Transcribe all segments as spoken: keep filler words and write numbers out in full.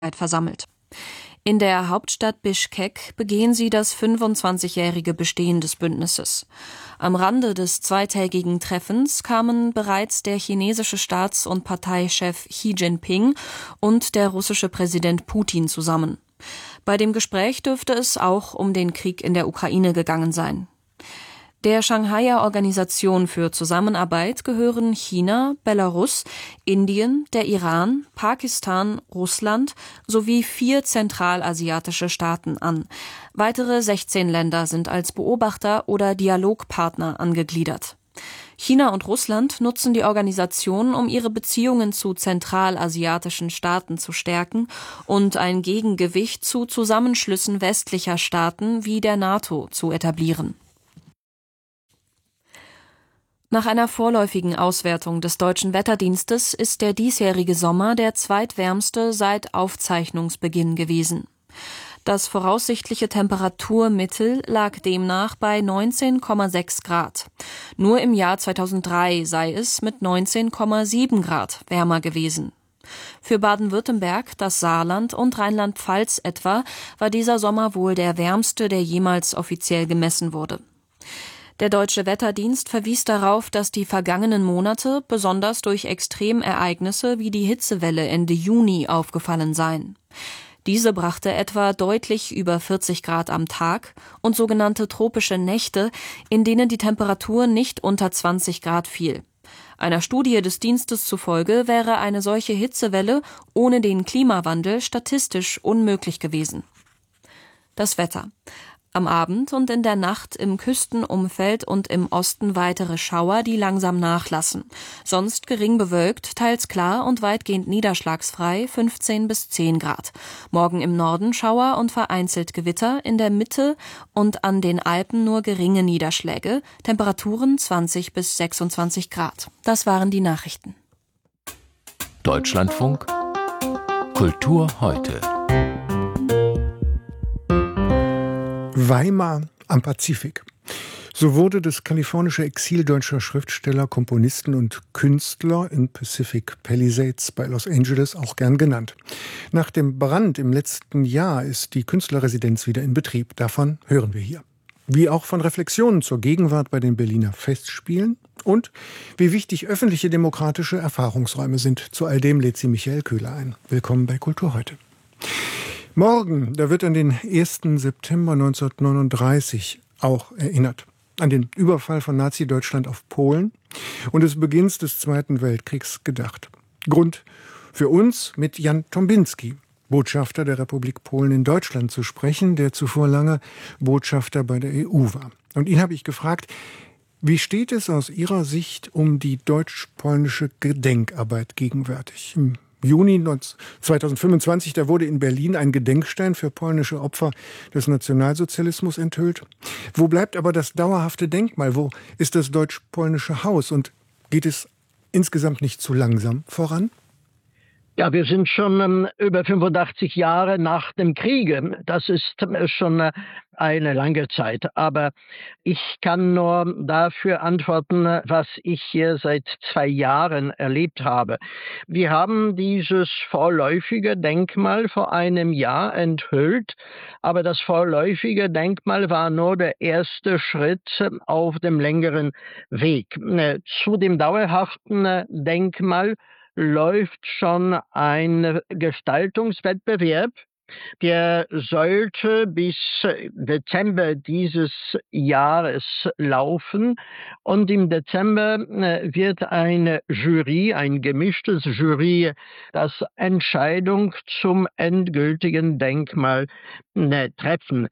versammelt. In der Hauptstadt Bischkek begehen sie das fünfundzwanzigjährige Bestehen des Bündnisses. Am Rande des zweitägigen Treffens kamen bereits der chinesische Staats- und Parteichef Xi Jinping und der russische Präsident Putin zusammen. Bei dem Gespräch dürfte es auch um den Krieg in der Ukraine gegangen sein. Der Shanghaier Organisation für Zusammenarbeit gehören China, Belarus, Indien, der Iran, Pakistan, Russland sowie vier zentralasiatische Staaten an. Weitere sechzehn Länder sind als Beobachter oder Dialogpartner angegliedert. China und Russland nutzen die Organisation, um ihre Beziehungen zu zentralasiatischen Staaten zu stärken und ein Gegengewicht zu Zusammenschlüssen westlicher Staaten wie der NATO zu etablieren. Nach einer vorläufigen Auswertung des Deutschen Wetterdienstes ist der diesjährige Sommer der zweitwärmste seit Aufzeichnungsbeginn gewesen. Das voraussichtliche Temperaturmittel lag demnach bei neunzehn Komma sechs Grad. Nur im Jahr zweitausenddrei sei es mit neunzehn Komma sieben Grad wärmer gewesen. Für Baden-Württemberg, das Saarland und Rheinland-Pfalz etwa war dieser Sommer wohl der wärmste, der jemals offiziell gemessen wurde. Der Deutsche Wetterdienst verwies darauf, dass die vergangenen Monate besonders durch Extremereignisse wie die Hitzewelle Ende Juni aufgefallen seien. Diese brachte etwa deutlich über vierzig Grad am Tag und sogenannte tropische Nächte, in denen die Temperatur nicht unter zwanzig Grad fiel. Einer Studie des Dienstes zufolge wäre eine solche Hitzewelle ohne den Klimawandel statistisch unmöglich gewesen. Das Wetter. Am Abend und in der Nacht im Küstenumfeld und im Osten weitere Schauer, die langsam nachlassen. Sonst gering bewölkt, teils klar und weitgehend niederschlagsfrei, fünfzehn bis zehn Grad. Morgen im Norden Schauer und vereinzelt Gewitter, in der Mitte und an den Alpen nur geringe Niederschläge, Temperaturen zwanzig bis sechsundzwanzig Grad. Das waren die Nachrichten. Deutschlandfunk Kultur heute. Weimar am Pazifik. So wurde das kalifornische Exil deutscher Schriftsteller, Komponisten und Künstler in Pacific Palisades bei Los Angeles auch gern genannt. Nach dem Brand im letzten Jahr ist die Künstlerresidenz wieder in Betrieb. Davon hören wir hier. Wie auch von Reflexionen zur Gegenwart bei den Berliner Festspielen und wie wichtig öffentliche demokratische Erfahrungsräume sind. Zu all dem lädt sie Michael Köhler ein. Willkommen bei Kultur heute. Morgen, da wird an den ersten September neunzehnhundertneununddreißig auch erinnert. An den Überfall von Nazi-Deutschland auf Polen und des Beginns des Zweiten Weltkriegs gedacht. Grund für uns, mit Jan Tombinski, Botschafter der Republik Polen in Deutschland, zu sprechen, der zuvor lange Botschafter bei der E U war. Und ihn habe ich gefragt, wie steht es aus Ihrer Sicht um die deutsch-polnische Gedenkarbeit gegenwärtig? Im Juni zweitausendfünfundzwanzig, da wurde in Berlin ein Gedenkstein für polnische Opfer des Nationalsozialismus enthüllt. Wo bleibt aber das dauerhafte Denkmal? Wo ist das deutsch-polnische Haus? Und geht es insgesamt nicht zu langsam voran? Ja, wir sind schon ähm, über fünfundachtzig Jahre nach dem Kriege. Das ist äh, schon äh, eine lange Zeit. Aber ich kann nur dafür antworten, was ich hier seit zwei Jahren erlebt habe. Wir haben dieses vorläufige Denkmal vor einem Jahr enthüllt, aber das vorläufige Denkmal war nur der erste Schritt auf dem längeren Weg. Äh, zu dem dauerhaften äh, Denkmal läuft schon ein Gestaltungswettbewerb, der sollte bis Dezember dieses Jahres laufen. Und im Dezember wird eine Jury, ein gemischtes Jury, das Entscheidung zum endgültigen Denkmal treffen.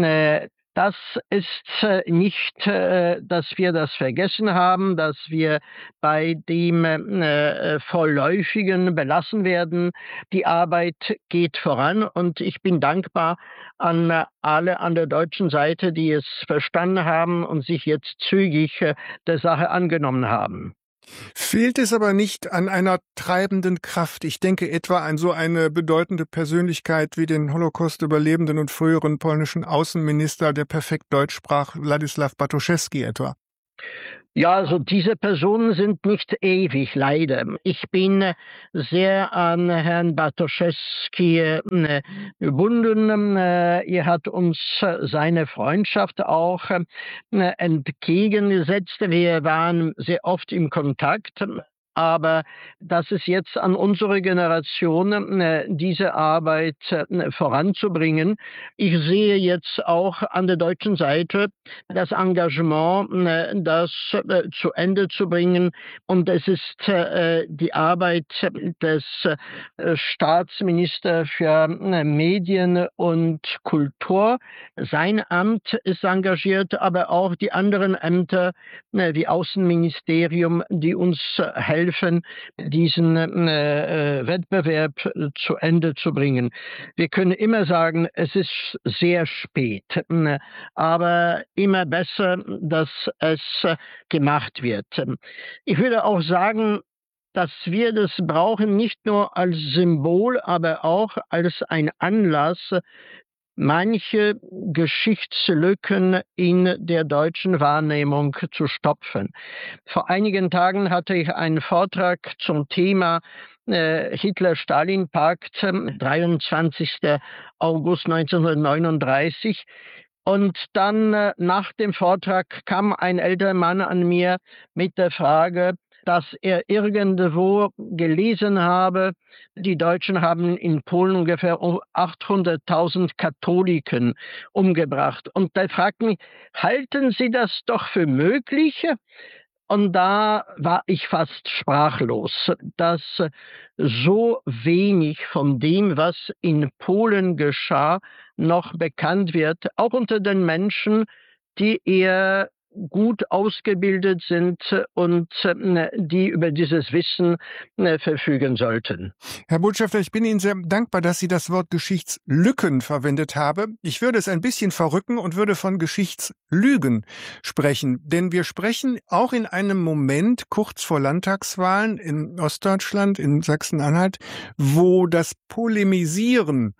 Das ist nicht, dass wir das vergessen haben, dass wir bei dem äh, Vorläufigen belassen werden. Die Arbeit geht voran und ich bin dankbar an alle an der deutschen Seite, die es verstanden haben und sich jetzt zügig äh, der Sache angenommen haben. Fehlt es aber nicht an einer treibenden Kraft? Ich denke etwa an so eine bedeutende Persönlichkeit wie den Holocaust-Überlebenden und früheren polnischen Außenminister, der perfekt Deutsch sprach, Władysław Bartoszewski etwa. Ja, also diese Personen sind nicht ewig, leider. Ich bin sehr an Herrn Bartoszewski gebunden. Er hat uns seine Freundschaft auch entgegengesetzt. Wir waren sehr oft im Kontakt. Aber das ist jetzt an unsere Generation, diese Arbeit voranzubringen. Ich sehe jetzt auch an der deutschen Seite das Engagement, das zu Ende zu bringen. Und es ist die Arbeit des Staatsministers für Medien und Kultur. Sein Amt ist engagiert, aber auch die anderen Ämter wie Außenministerium, die uns helfen, helfen, diesen äh, Wettbewerb zu Ende zu bringen. Wir können immer sagen, es ist sehr spät, aber immer besser, dass es gemacht wird. Ich würde auch sagen, dass wir das brauchen, nicht nur als Symbol, aber auch als ein Anlass, manche Geschichtslücken in der deutschen Wahrnehmung zu stopfen. Vor einigen Tagen hatte ich einen Vortrag zum Thema äh, Hitler-Stalin-Pakt, dreiundzwanzigster August neunzehnhundertneununddreißig. Und dann äh, nach dem Vortrag kam ein älterer Mann an mir mit der Frage, dass er irgendwo gelesen habe, die Deutschen haben in Polen ungefähr achthunderttausend Katholiken umgebracht. Und er fragt mich, halten Sie das doch für möglich? Und da war ich fast sprachlos, dass so wenig von dem, was in Polen geschah, noch bekannt wird, auch unter den Menschen, die eher gut ausgebildet sind und die über dieses Wissen verfügen sollten. Herr Botschafter, ich bin Ihnen sehr dankbar, dass Sie das Wort Geschichtslücken verwendet haben. Ich würde es ein bisschen verrücken und würde von Geschichtslügen sprechen. Denn wir sprechen auch in einem Moment kurz vor Landtagswahlen in Ostdeutschland, in Sachsen-Anhalt, wo das Polemisieren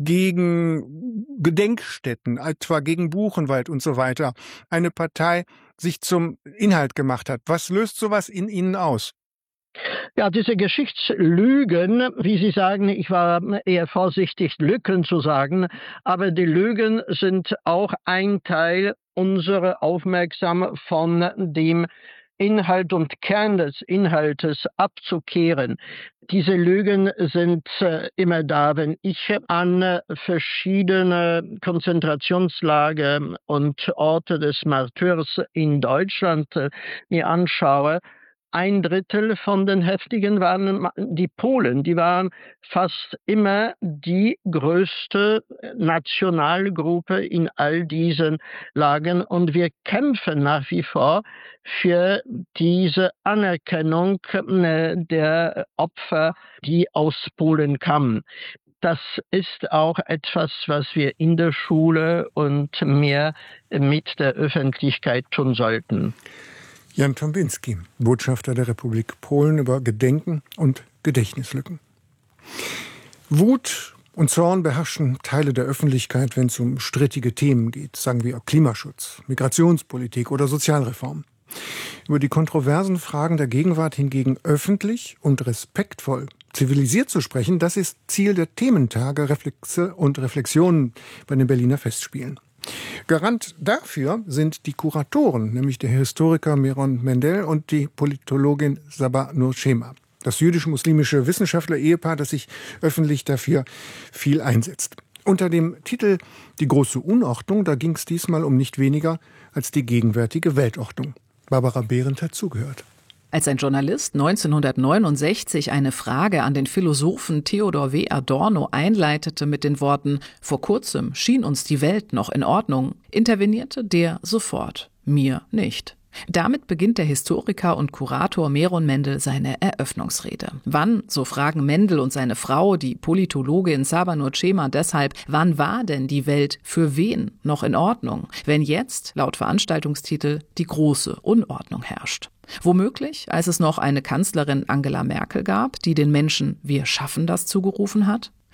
gegen Gedenkstätten, etwa gegen Buchenwald und so weiter, eine Partei sich zum Inhalt gemacht hat. Was löst sowas in Ihnen aus? Ja, diese Geschichtslügen, wie Sie sagen, ich war eher vorsichtig, Lücken zu sagen, aber die Lügen sind auch ein Teil unserer Aufmerksamkeit von dem Inhalt und Kern des Inhaltes abzukehren. Diese Lügen sind äh, immer da. Wenn ich an äh, verschiedene Konzentrationslager und Orte des Martyrs in Deutschland äh, mir anschaue, ein Drittel von den Häftlingen waren die Polen. Die waren fast immer die größte Nationalgruppe in all diesen Lagern. Und wir kämpfen nach wie vor für diese Anerkennung der Opfer, die aus Polen kamen. Das ist auch etwas, was wir in der Schule und mehr mit der Öffentlichkeit tun sollten. Jan Tombinski, Botschafter der Republik Polen, über Gedenken und Gedächtnislücken. Wut und Zorn beherrschen Teile der Öffentlichkeit, wenn es um strittige Themen geht, sagen wir Klimaschutz, Migrationspolitik oder Sozialreform. Über die kontroversen Fragen der Gegenwart hingegen öffentlich und respektvoll, zivilisiert zu sprechen, das ist Ziel der Thementage, Reflexe und Reflexionen bei den Berliner Festspielen. Garant dafür sind die Kuratoren, nämlich der Historiker Meron Mendel und die Politologin Sabah Nurchema. Das jüdisch-muslimische Wissenschaftler-Ehepaar, das sich öffentlich dafür viel einsetzt. Unter dem Titel »Die große Unordnung«, da ging es diesmal um nicht weniger als die gegenwärtige Weltordnung. Barbara Behrendt hat zugehört. Als ein Journalist neunzehnhundertneunundsechzig eine Frage an den Philosophen Theodor W. Adorno einleitete mit den Worten »Vor kurzem schien uns die Welt noch in Ordnung«, intervenierte der sofort, mir nicht. Damit beginnt der Historiker und Kurator Meron Mendel seine Eröffnungsrede. Wann, so fragen Mendel und seine Frau, die Politologin Sabah Nurchema, deshalb, wann war denn die Welt für wen noch in Ordnung, wenn jetzt, laut Veranstaltungstitel, die große Unordnung herrscht? Womöglich, als es noch eine Kanzlerin Angela Merkel gab, die den Menschen »Wir schaffen das« zugerufen hat?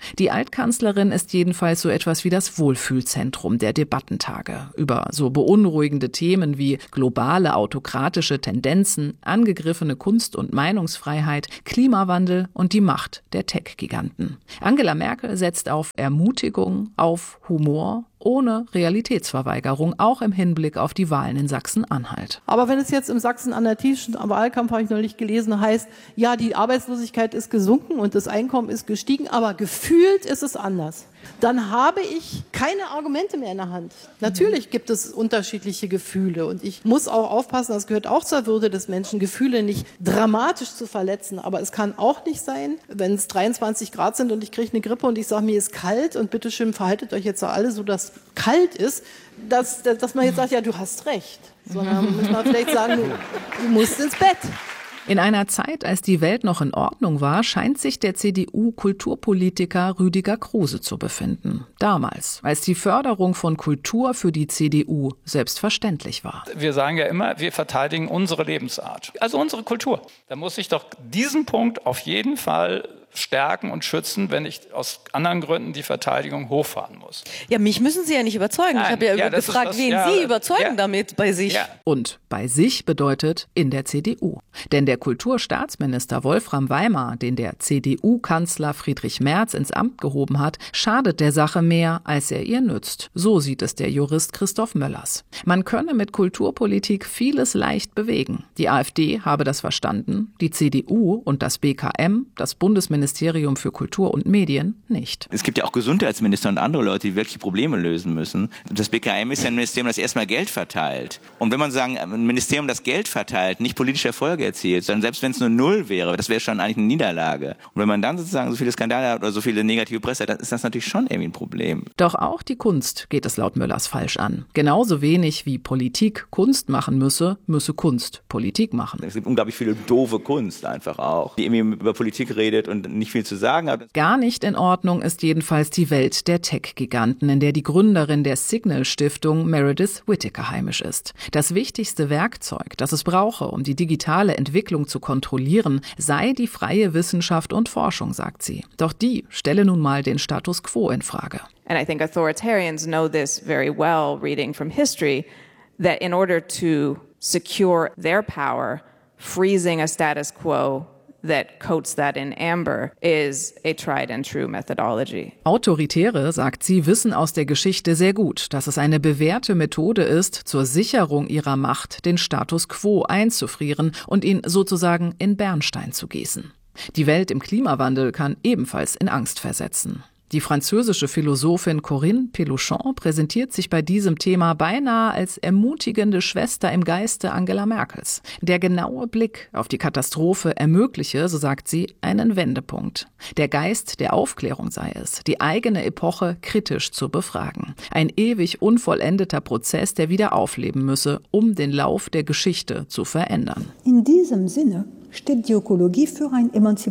Die Altkanzlerin ist jedenfalls so etwas wie das Wohlfühlzentrum der Debattentage über so beunruhigende Themen wie globale autokratische Tendenzen, angegriffene Kunst- und Meinungsfreiheit, Klimawandel und die Macht der Tech-Giganten. Angela Merkel setzt auf Ermutigung, auf Humor, ohne Realitätsverweigerung, auch im Hinblick auf die Wahlen in Sachsen-Anhalt. Aber wenn es jetzt im sachsen-anhaltischen Wahlkampf, habe ich neulich gelesen, heißt, ja, die Arbeitslosigkeit ist gesunken und das Einkommen ist gestiegen, aber gefühlt ist es anders, dann habe ich keine Argumente mehr in der Hand. Natürlich gibt es unterschiedliche Gefühle und ich muss auch aufpassen, das gehört auch zur Würde des Menschen, Gefühle nicht dramatisch zu verletzen, aber es kann auch nicht sein, wenn es dreiundzwanzig Grad sind und ich kriege eine Grippe und ich sage, mir ist kalt und bitteschön verhaltet euch jetzt alle so, dass kalt ist, dass, dass man jetzt sagt, ja, du hast recht, sondern muss man vielleicht sagen, du, du musst ins Bett. In einer Zeit, als die Welt noch in Ordnung war, scheint sich der C D U-Kulturpolitiker Rüdiger Kruse zu befinden. Damals, als die Förderung von Kultur für die C D U selbstverständlich war. Wir sagen ja immer, wir verteidigen unsere Lebensart, also unsere Kultur. Da muss ich doch diesen Punkt auf jeden Fall stärken und schützen, wenn ich aus anderen Gründen die Verteidigung hochfahren muss. Ja, mich müssen Sie ja nicht überzeugen. Nein, ich habe ja, ja gefragt, das, wen ja, Sie überzeugen ja, damit bei sich. Ja. Und bei sich bedeutet in der C D U. Denn der Kulturstaatsminister Wolfram Weimar, den der C D U-Kanzler Friedrich Merz ins Amt gehoben hat, schadet der Sache mehr, als er ihr nützt. So sieht es der Jurist Christoph Möllers. Man könne mit Kulturpolitik vieles leicht bewegen. Die AfD habe das verstanden, die C D U und das B K M, das Bundesministerium Ministerium für Kultur und Medien, nicht. Es gibt ja auch Gesundheitsminister und andere Leute, die wirklich Probleme lösen müssen. Das B K M ist ja ein Ministerium, das erstmal Geld verteilt. Und wenn man sagen, ein Ministerium, das Geld verteilt, nicht politische Erfolge erzielt, sondern selbst wenn es nur null wäre, das wäre schon eigentlich eine Niederlage. Und wenn man dann sozusagen so viele Skandale hat oder so viele negative Presse hat, dann ist das natürlich schon irgendwie ein Problem. Doch auch die Kunst geht es laut Möllers falsch an. Genauso wenig wie Politik Kunst machen müsse, müsse Kunst Politik machen. Es gibt unglaublich viele doofe Kunst einfach auch, die irgendwie über Politik redet und nicht viel zu sagen hat. Gar nicht in Ordnung ist jedenfalls die Welt der Tech-Giganten, in der die Gründerin der Signal-Stiftung Meredith Whittaker heimisch ist. Das wichtigste Werkzeug, das es brauche, um die digitale Entwicklung zu kontrollieren, sei die freie Wissenschaft und Forschung, sagt sie. Doch die stelle nun mal den Status quo in Frage. And I think authoritarians know this very well, reading from history, that in order to secure their power, freezing a status quo that coats that in amber is a tried and true methodology. Autoritäre, sagt sie, wissen aus der Geschichte sehr gut, dass es eine bewährte Methode ist, zur Sicherung ihrer Macht den Status quo einzufrieren und ihn sozusagen in Bernstein zu gießen. Die Welt im Klimawandel kann ebenfalls in Angst versetzen. Die französische Philosophin Corinne Peluchon präsentiert sich bei diesem Thema beinahe als ermutigende Schwester im Geiste Angela Merkels. Der genaue Blick auf die Katastrophe ermögliche, so sagt sie, einen Wendepunkt. Der Geist der Aufklärung sei es, die eigene Epoche kritisch zu befragen. Ein ewig unvollendeter Prozess, der wieder aufleben müsse, um den Lauf der Geschichte zu verändern. In diesem Sinne steht die Ökologie für ein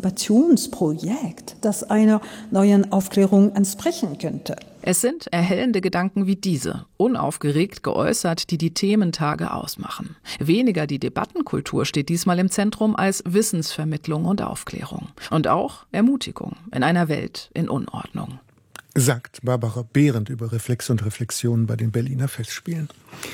Emanzipationsprojekt, das einer neuen Aufklärung entsprechen könnte. Es sind erhellende Gedanken wie diese, unaufgeregt geäußert, die die Thementage ausmachen. Weniger die Debattenkultur steht diesmal im Zentrum als Wissensvermittlung und Aufklärung. Und auch Ermutigung in einer Welt in Unordnung. Sagt Barbara Behrendt über Reflex und Reflexionen bei den Berliner Festspielen.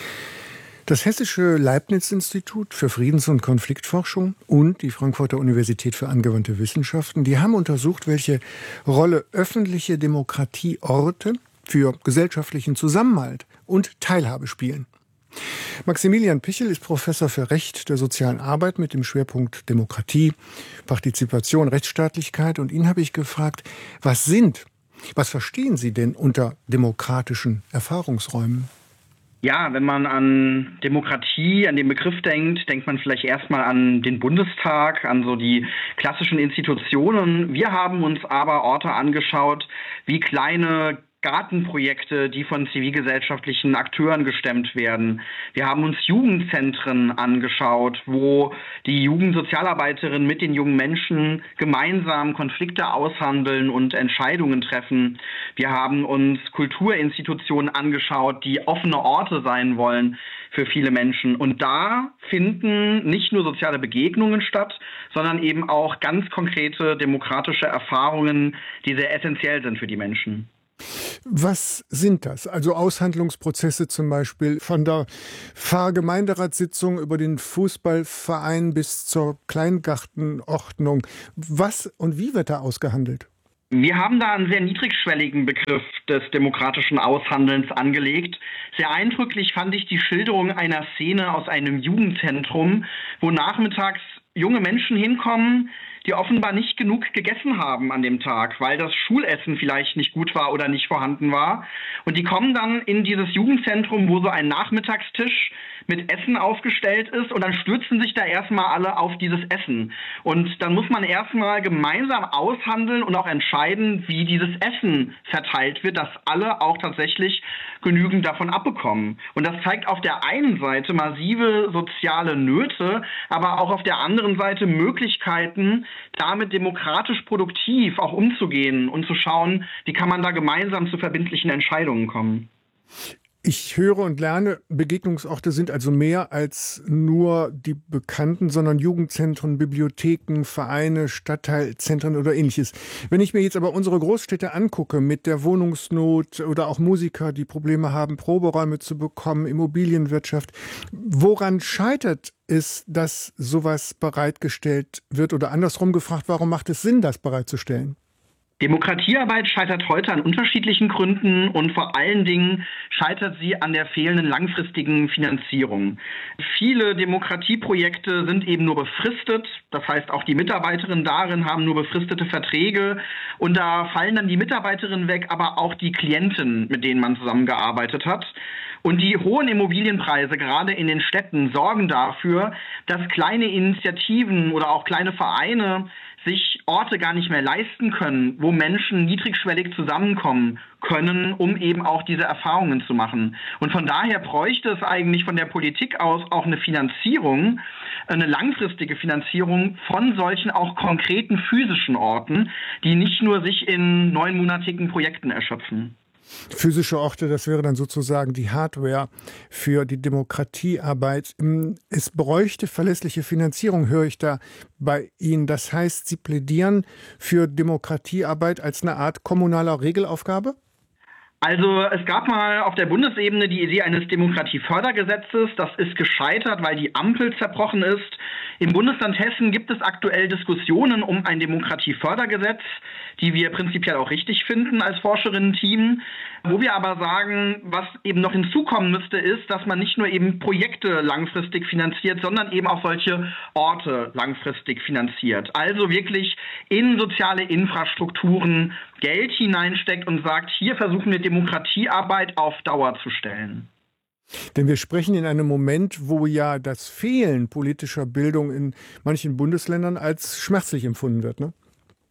Das Hessische Leibniz-Institut für Friedens- und Konfliktforschung und die Frankfurter Universität für angewandte Wissenschaften, die haben untersucht, welche Rolle öffentliche Demokratieorte für gesellschaftlichen Zusammenhalt und Teilhabe spielen. Maximilian Pichel ist Professor für Recht der sozialen Arbeit mit dem Schwerpunkt Demokratie, Partizipation, Rechtsstaatlichkeit. Und ihn habe ich gefragt, was sind, was verstehen Sie denn unter demokratischen Erfahrungsräumen? Ja, wenn man an Demokratie, an den Begriff denkt, denkt man vielleicht erstmal an den Bundestag, an so die klassischen Institutionen. Wir haben uns aber Orte angeschaut, wie kleine Gartenprojekte, die von zivilgesellschaftlichen Akteuren gestemmt werden. Wir haben uns Jugendzentren angeschaut, wo die Jugendsozialarbeiterinnen mit den jungen Menschen gemeinsam Konflikte aushandeln und Entscheidungen treffen. Wir haben uns Kulturinstitutionen angeschaut, die offene Orte sein wollen. für viele Menschen. Und da finden nicht nur soziale Begegnungen statt, sondern eben auch ganz konkrete demokratische Erfahrungen, die sehr essentiell sind für die Menschen. Was sind das? Also Aushandlungsprozesse zum Beispiel von der Pfarrgemeinderatssitzung über den Fußballverein bis zur Kleingartenordnung. Was und wie wird da ausgehandelt? Wir haben da einen sehr niedrigschwelligen Begriff des demokratischen Aushandelns angelegt. Sehr eindrücklich fand ich die Schilderung einer Szene aus einem Jugendzentrum, wo nachmittags junge Menschen hinkommen, die offenbar nicht genug gegessen haben an dem Tag, weil das Schulessen vielleicht nicht gut war oder nicht vorhanden war. Und die kommen dann in dieses Jugendzentrum, wo so ein Nachmittagstisch mit Essen aufgestellt ist, und dann stürzen sich da erstmal alle auf dieses Essen. Und dann muss man erstmal gemeinsam aushandeln und auch entscheiden, wie dieses Essen verteilt wird, dass alle auch tatsächlich genügend davon abbekommen. Und das zeigt auf der einen Seite massive soziale Nöte, aber auch auf der anderen Seite Möglichkeiten, damit demokratisch produktiv auch umzugehen und zu schauen, wie kann man da gemeinsam zu verbindlichen Entscheidungen kommen. Ich höre und lerne, Begegnungsorte sind also mehr als nur die Bekannten, sondern Jugendzentren, Bibliotheken, Vereine, Stadtteilzentren oder ähnliches. Wenn ich mir jetzt aber unsere Großstädte angucke mit der Wohnungsnot oder auch Musiker, die Probleme haben, Proberäume zu bekommen, Immobilienwirtschaft, woran scheitert es, dass sowas bereitgestellt wird? Oder andersrum gefragt, warum macht es Sinn, das bereitzustellen? Demokratiearbeit scheitert heute an unterschiedlichen Gründen und vor allen Dingen scheitert sie an der fehlenden langfristigen Finanzierung. Viele Demokratieprojekte sind eben nur befristet, das heißt auch die Mitarbeiterinnen darin haben nur befristete Verträge und da fallen dann die Mitarbeiterinnen weg, aber auch die Klienten, mit denen man zusammengearbeitet hat. Und die hohen Immobilienpreise gerade in den Städten sorgen dafür, dass kleine Initiativen oder auch kleine Vereine sich Orte gar nicht mehr leisten können, wo Menschen niedrigschwellig zusammenkommen können, um eben auch diese Erfahrungen zu machen. Und von daher bräuchte es eigentlich von der Politik aus auch eine Finanzierung, eine langfristige Finanzierung von solchen auch konkreten physischen Orten, die nicht nur sich in neunmonatigen Projekten erschöpfen. Physische Orte, das wäre dann sozusagen die Hardware für die Demokratiearbeit. Es bräuchte verlässliche Finanzierung, höre ich da bei Ihnen. Das heißt, Sie plädieren für Demokratiearbeit als eine Art kommunaler Regelaufgabe? Also es gab mal auf der Bundesebene die Idee eines Demokratiefördergesetzes. Das ist gescheitert, weil die Ampel zerbrochen ist. Im Bundesland Hessen gibt es aktuell Diskussionen um ein Demokratiefördergesetz, die wir prinzipiell auch richtig finden als Forscherinnen-Team. Wo wir aber sagen, was eben noch hinzukommen müsste, ist, dass man nicht nur eben Projekte langfristig finanziert, sondern eben auch solche Orte langfristig finanziert. Also wirklich in soziale Infrastrukturen Geld hineinsteckt und sagt, hier versuchen wir Demokratiearbeit auf Dauer zu stellen. Denn wir sprechen in einem Moment, wo ja das Fehlen politischer Bildung in manchen Bundesländern als schmerzlich empfunden wird, ne?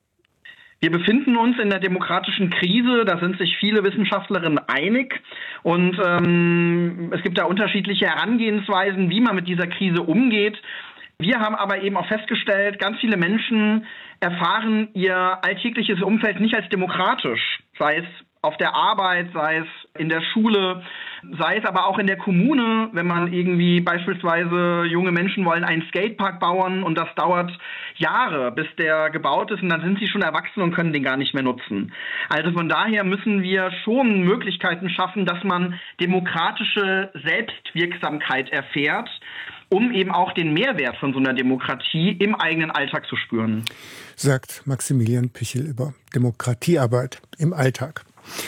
Wir befinden uns in der demokratischen Krise, da sind sich viele Wissenschaftlerinnen einig und ähm, es gibt da unterschiedliche Herangehensweisen, wie man mit dieser Krise umgeht. Wir haben aber eben auch festgestellt, ganz viele Menschen erfahren ihr alltägliches Umfeld nicht als demokratisch, sei es auf der Arbeit, sei es in der Schule, sei es aber auch in der Kommune, wenn man irgendwie beispielsweise junge Menschen wollen einen Skatepark bauen und das dauert Jahre, bis der gebaut ist und dann sind sie schon erwachsen und können den gar nicht mehr nutzen. Also von daher müssen wir schon Möglichkeiten schaffen, dass man demokratische Selbstwirksamkeit erfährt, um eben auch den Mehrwert von so einer Demokratie im eigenen Alltag zu spüren. Sagt Maximilian Pichel über Demokratiearbeit im Alltag.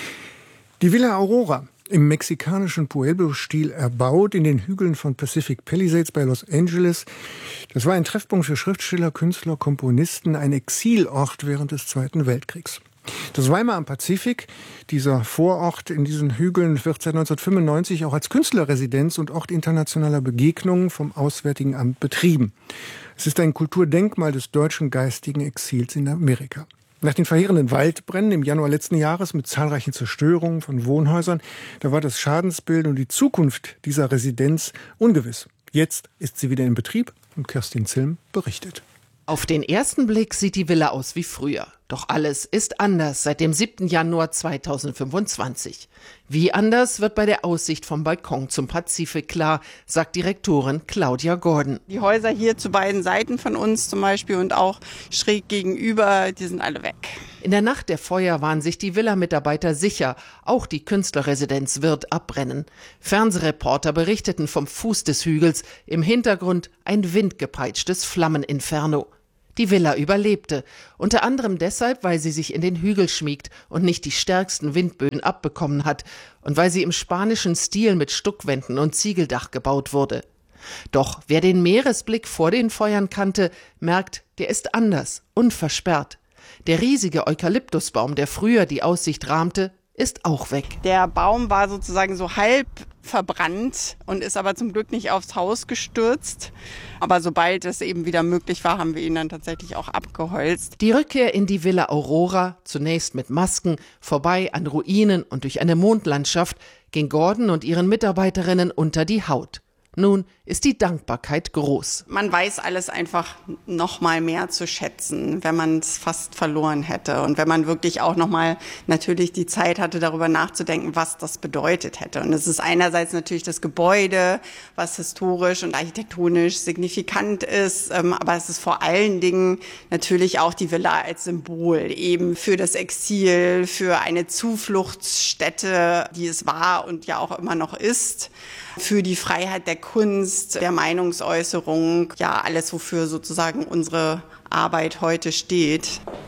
Die Villa Aurora, im mexikanischen Pueblo-Stil erbaut, in den Hügeln von Pacific Palisades bei Los Angeles. Das war ein Treffpunkt für Schriftsteller, Künstler, Komponisten, ein Exilort während des Zweiten Weltkriegs. Das Weimar am Pazifik, dieser Vorort in diesen Hügeln, wird seit neunzehnhundertfünfundneunzig auch als Künstlerresidenz und Ort internationaler Begegnungen vom Auswärtigen Amt betrieben. Es ist ein Kulturdenkmal des deutschen geistigen Exils in Amerika. Nach den verheerenden Waldbränden im Januar letzten Jahres mit zahlreichen Zerstörungen von Wohnhäusern, da war das Schadensbild und die Zukunft dieser Residenz ungewiss. Jetzt ist sie wieder in Betrieb und Kerstin Zilm berichtet. Auf den ersten Blick sieht die Villa aus wie früher. Doch alles ist anders seit dem siebten Januar zweitausendfünfundzwanzig. Wie anders wird bei der Aussicht vom Balkon zum Pazifik klar, sagt Direktorin Claudia Gordon. Die Häuser hier zu beiden Seiten von uns zum Beispiel und auch schräg gegenüber, die sind alle weg. In der Nacht der Feuer waren sich die Villa-Mitarbeiter sicher, auch die Künstlerresidenz wird abbrennen. Fernsehreporter berichteten vom Fuß des Hügels, im Hintergrund ein windgepeitschtes Flammeninferno. Die Villa überlebte, unter anderem deshalb, weil sie sich in den Hügel schmiegt und nicht die stärksten Windböen abbekommen hat und weil sie im spanischen Stil mit Stuckwänden und Ziegeldach gebaut wurde. Doch wer den Meeresblick vor den Feuern kannte, merkt, der ist anders, unversperrt. Der riesige Eukalyptusbaum, der früher die Aussicht rahmte, ist auch weg. Der Baum war sozusagen so halb verbrannt und ist aber zum Glück nicht aufs Haus gestürzt. Aber sobald es eben wieder möglich war, haben wir ihn dann tatsächlich auch abgeholzt. Die Rückkehr in die Villa Aurora, zunächst mit Masken, vorbei an Ruinen und durch eine Mondlandschaft, ging Gordon und ihren Mitarbeiterinnen unter die Haut. Nun ist die Dankbarkeit groß. Man weiß alles einfach noch mal mehr zu schätzen, wenn man es fast verloren hätte. Und wenn man wirklich auch noch mal natürlich die Zeit hatte, darüber nachzudenken, was das bedeutet hätte. Und es ist einerseits natürlich das Gebäude, was historisch und architektonisch signifikant ist. Aber es ist vor allen Dingen natürlich auch die Villa als Symbol eben für das Exil, für eine Zufluchtsstätte, die es war und ja auch immer noch ist. Für die Freiheit der Kunst, der Meinungsäußerung, ja alles, wofür sozusagen unsere Arbeit heute steht.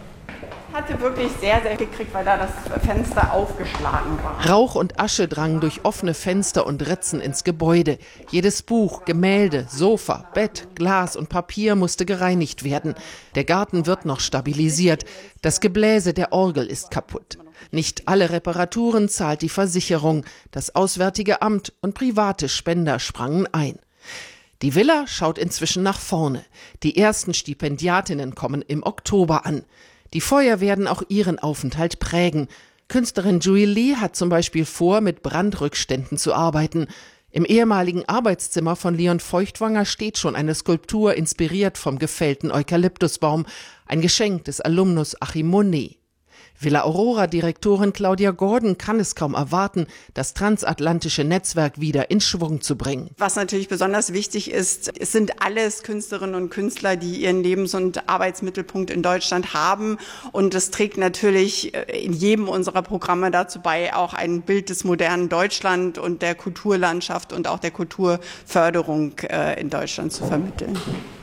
Ich hatte wirklich sehr, sehr gekriegt, weil da das Fenster aufgeschlagen war. Rauch und Asche drangen durch offene Fenster und Ritzen ins Gebäude. Jedes Buch, Gemälde, Sofa, Bett, Glas und Papier musste gereinigt werden. Der Garten wird noch stabilisiert. Das Gebläse der Orgel ist kaputt. Nicht alle Reparaturen zahlt die Versicherung. Das Auswärtige Amt und private Spender sprangen ein. Die Villa schaut inzwischen nach vorne. Die ersten Stipendiatinnen kommen im Oktober an. Die Feuer werden auch ihren Aufenthalt prägen. Künstlerin Julie Lee hat zum Beispiel vor, mit Brandrückständen zu arbeiten. Im ehemaligen Arbeitszimmer von Leon Feuchtwanger steht schon eine Skulptur, inspiriert vom gefällten Eukalyptusbaum. Ein Geschenk des Alumnus Achim Monet. Villa Aurora-Direktorin Claudia Gordon kann es kaum erwarten, das transatlantische Netzwerk wieder in Schwung zu bringen. Was natürlich besonders wichtig ist, es sind alles Künstlerinnen und Künstler, die ihren Lebens- und Arbeitsmittelpunkt in Deutschland haben. Und es trägt natürlich in jedem unserer Programme dazu bei, auch ein Bild des modernen Deutschland und der Kulturlandschaft und auch der Kulturförderung in Deutschland zu vermitteln.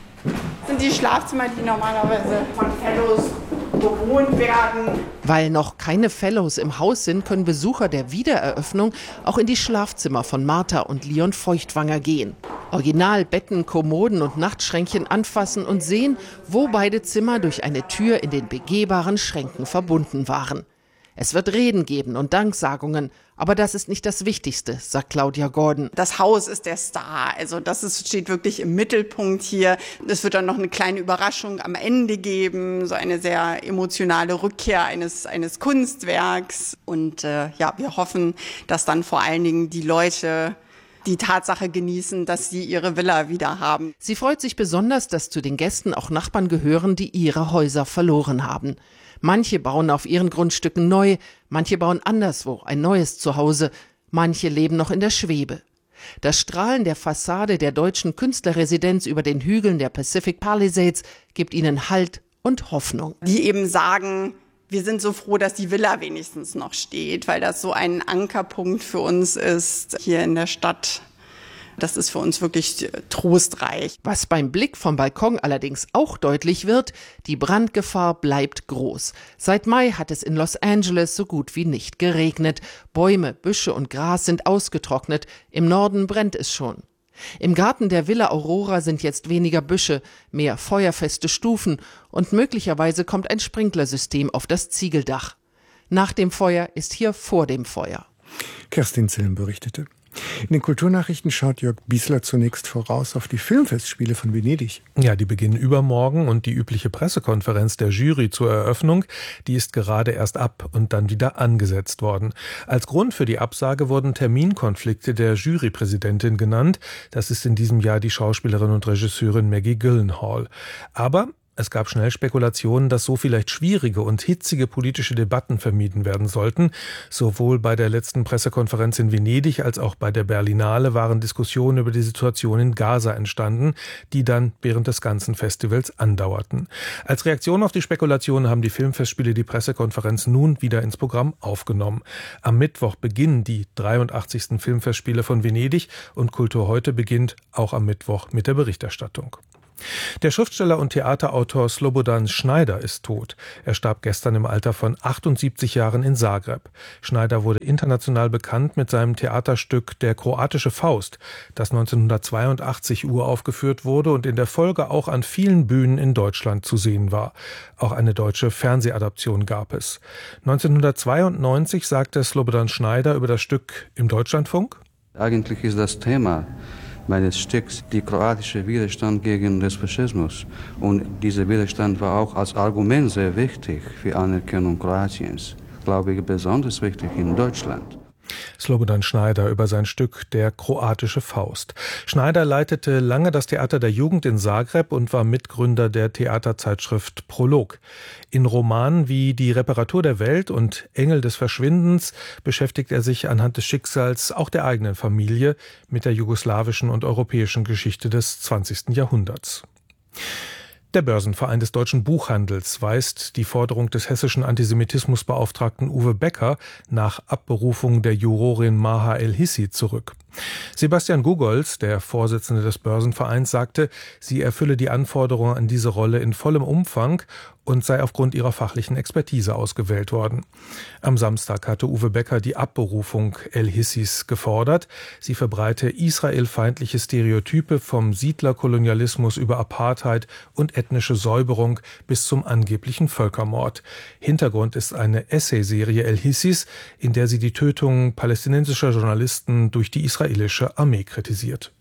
Das sind die Schlafzimmer, die normalerweise von Fellows bewohnt werden. Weil noch keine Fellows im Haus sind, können Besucher der Wiedereröffnung auch in die Schlafzimmer von Martha und Leon Feuchtwanger gehen. Original Betten, Kommoden und Nachtschränkchen anfassen und sehen, wo beide Zimmer durch eine Tür in den begehbaren Schränken verbunden waren. Es wird Reden geben und Danksagungen, aber das ist nicht das Wichtigste, sagt Claudia Gordon. Das Haus ist der Star, also das ist, steht wirklich im Mittelpunkt hier. Es wird dann noch eine kleine Überraschung am Ende geben, so eine sehr emotionale Rückkehr eines, eines Kunstwerks. Und äh, ja, wir hoffen, dass dann vor allen Dingen die Leute die Tatsache genießen, dass sie ihre Villa wieder haben. Sie freut sich besonders, dass zu den Gästen auch Nachbarn gehören, die ihre Häuser verloren haben. Manche bauen auf ihren Grundstücken neu, manche bauen anderswo ein neues Zuhause, manche leben noch in der Schwebe. Das Strahlen der Fassade der deutschen Künstlerresidenz über den Hügeln der Pacific Palisades gibt ihnen Halt und Hoffnung. Die eben sagen, wir sind so froh, dass die Villa wenigstens noch steht, weil das so ein Ankerpunkt für uns ist hier in der Stadt. Das ist für uns wirklich trostreich. Was beim Blick vom Balkon allerdings auch deutlich wird, die Brandgefahr bleibt groß. Seit Mai hat es in Los Angeles so gut wie nicht geregnet. Bäume, Büsche und Gras sind ausgetrocknet. Im Norden brennt es schon. Im Garten der Villa Aurora sind jetzt weniger Büsche, mehr feuerfeste Stufen und möglicherweise kommt ein Sprinklersystem auf das Ziegeldach. Nach dem Feuer ist hier vor dem Feuer. Kerstin Zillen berichtete. In den Kulturnachrichten schaut Jörg Biesler zunächst voraus auf die Filmfestspiele von Venedig. Ja, die beginnen übermorgen und die übliche Pressekonferenz der Jury zur Eröffnung, die ist gerade erst ab und dann wieder angesetzt worden. Als Grund für die Absage wurden Terminkonflikte der Jurypräsidentin genannt. Das ist in diesem Jahr die Schauspielerin und Regisseurin Maggie Gyllenhaal. Aber Es gab schnell Spekulationen, dass so vielleicht schwierige und hitzige politische Debatten vermieden werden sollten. Sowohl bei der letzten Pressekonferenz in Venedig als auch bei der Berlinale waren Diskussionen über die Situation in Gaza entstanden, die dann während des ganzen Festivals andauerten. Als Reaktion auf die Spekulationen haben die Filmfestspiele die Pressekonferenz nun wieder ins Programm aufgenommen. Am Mittwoch beginnen die dreiundachtzigsten Filmfestspiele von Venedig und Kultur heute beginnt auch am Mittwoch mit der Berichterstattung. Der Schriftsteller und Theaterautor Slobodan Schneider ist tot. Er starb gestern im Alter von achtundsiebzig Jahren in Zagreb. Schneider wurde international bekannt mit seinem Theaterstück Der kroatische Faust, das neunzehnhundertzweiundachtzig uraufgeführt wurde und in der Folge auch an vielen Bühnen in Deutschland zu sehen war. Auch eine deutsche Fernsehadaption gab es. neunzehnhundertzweiundneunzig sagte Slobodan Schneider über das Stück im Deutschlandfunk: Eigentlich ist das Thema meines Stücks der kroatische Widerstand gegen den Faschismus. Und dieser Widerstand war auch als Argument sehr wichtig für Anerkennung Kroatiens. Glaube ich, besonders wichtig in Deutschland. Slobodan Schneider über sein Stück Der kroatische Faust. Schneider leitete lange das Theater der Jugend in Zagreb und war Mitgründer der Theaterzeitschrift Prolog. In Romanen wie Die Reparatur der Welt und Engel des Verschwindens beschäftigt er sich anhand des Schicksals auch der eigenen Familie mit der jugoslawischen und europäischen Geschichte des zwanzigsten Jahrhunderts. Der Börsenverein des deutschen Buchhandels weist die Forderung des hessischen Antisemitismusbeauftragten Uwe Becker nach Abberufung der Jurorin Maha El-Hissi zurück. Sebastian Gugolz, der Vorsitzende des Börsenvereins, sagte, sie erfülle die Anforderungen an diese Rolle in vollem Umfang und sei aufgrund ihrer fachlichen Expertise ausgewählt worden. Am Samstag hatte Uwe Becker die Abberufung El-Hissis gefordert. Sie verbreite israelfeindliche Stereotype vom Siedlerkolonialismus über Apartheid und ethnische Säuberung bis zum angeblichen Völkermord. Hintergrund ist eine Essayserie El-Hissis, in der sie die Tötung palästinensischer Journalisten durch die israelische Armee kritisiert.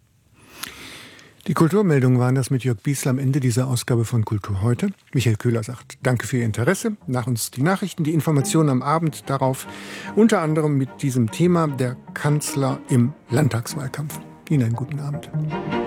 Die Kulturmeldungen waren das mit Jörg Biesler am Ende dieser Ausgabe von Kultur heute. Michael Köhler sagt danke für Ihr Interesse. Nach uns die Nachrichten, die Informationen am Abend darauf, unter anderem mit diesem Thema der Kanzler im Landtagswahlkampf. Ihnen einen guten Abend.